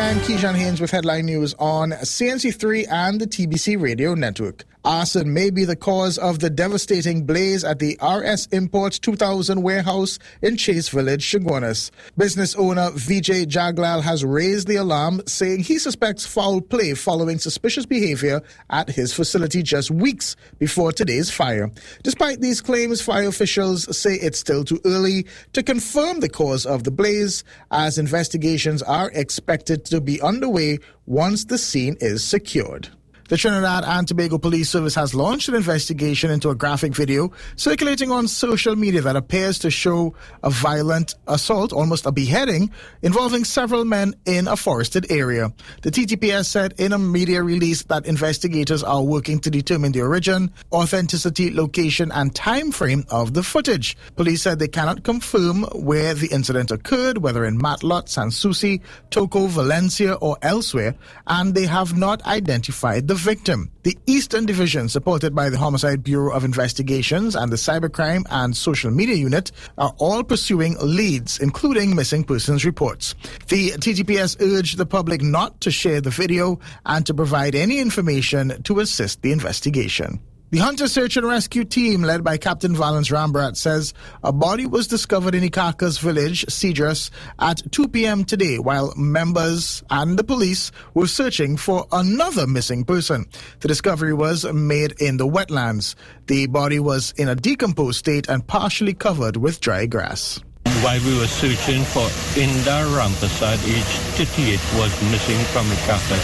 I'm Keyshawn Haynes with headline news on CNC3 and the TBC radio network. Arson may be the cause of the devastating blaze at the RS Imports 2000 warehouse in Chase Village, Chaguanas. Business owner Vijay Jaglal has raised the alarm, saying he suspects foul play following suspicious behavior at his facility just weeks before today's fire. Despite these claims, fire officials say it's still too early to confirm the cause of the blaze, as investigations are expected to be underway once the scene is secured. The Trinidad and Tobago Police Service has launched an investigation into a graphic video circulating on social media that appears to show a violent assault, almost a beheading, involving several men in a forested area. The TTPS said in a media release that investigators are working to determine the origin, authenticity, location, and time frame of the footage. Police said they cannot confirm where the incident occurred, whether in Matlot, Sans Souci, Toco, Valencia, or elsewhere, and they have not identified the victim. The Eastern Division, supported by the Homicide Bureau of Investigations and the Cybercrime and Social Media Unit, are all pursuing leads, including missing persons reports. The TTPS urged the public not to share the video and to provide any information to assist the investigation. The Hunter Search and Rescue Team, led by Captain Valence Rambrat, says a body was discovered in Ikakas village, Cedrus, at 2 p.m. today, while members and the police were searching for another missing person. The discovery was made in the wetlands. The body was in a decomposed state and partially covered with dry grass. While we were searching for Inda Rampasad, age 38, was missing from Ikakas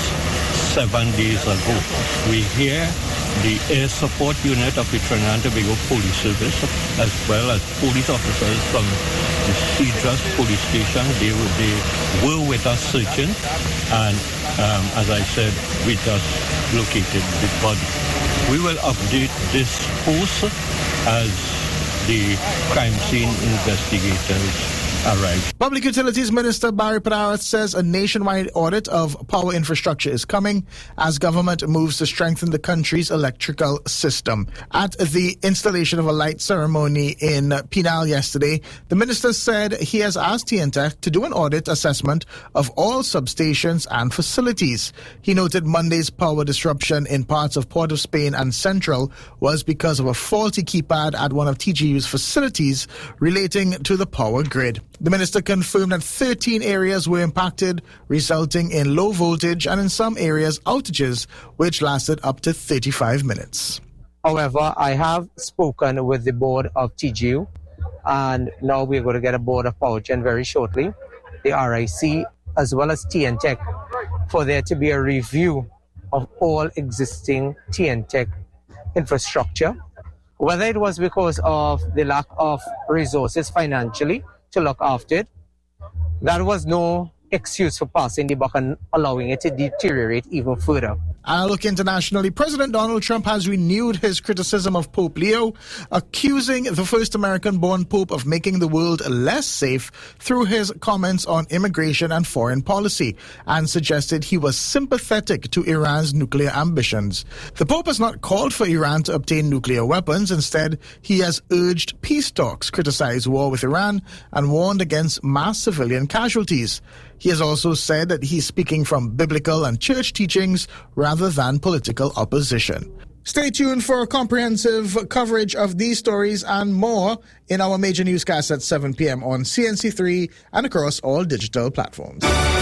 7 days ago. We hear the Air Support Unit of the Trinidad and Tobago Police Service, as well as police officers from the Cedrus Police Station. They were with us searching, and as I said, we just located the body. We will update this post as the crime scene investigators arrive. Public Utilities Minister Barry Padarat says a nationwide audit of power infrastructure is coming as government moves to strengthen the country's electrical system. At the installation of a light ceremony in Penal yesterday, the minister said he has asked TNTech to do an audit assessment of all substations and facilities. He noted Monday's power disruption in parts of Port of Spain and Central was because of a faulty keypad at one of TGU's facilities relating to the power grid. The minister confirmed that 13 areas were impacted, resulting in low voltage and in some areas outages, which lasted up to 35 minutes. However, I have spoken with the board of TGU, and now we're going to get a board of PowerGen very shortly, the RIC, as well as TNTech, for there to be a review of all existing TNTech infrastructure. Whether it was because of the lack of resources financially to look after it, that was no excuse for passing the buck and allowing it to deteriorate even further. Look internationally, President Donald Trump has renewed his criticism of Pope Leo, accusing the first American-born Pope of making the world less safe through his comments on immigration and foreign policy, and suggested he was sympathetic to Iran's nuclear ambitions. The Pope has not called for Iran to obtain nuclear weapons. Instead, he has urged peace talks, criticized war with Iran, and warned against mass civilian casualties. He has also said that he's speaking from biblical and church teachings rather than political opposition. Stay tuned for a comprehensive coverage of these stories and more in our major newscast at 7 p.m. on CNC3 and across all digital platforms.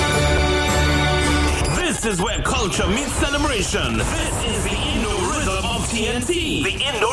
This is where culture meets celebration. This is the Indo Rhythm of TNT. The Indo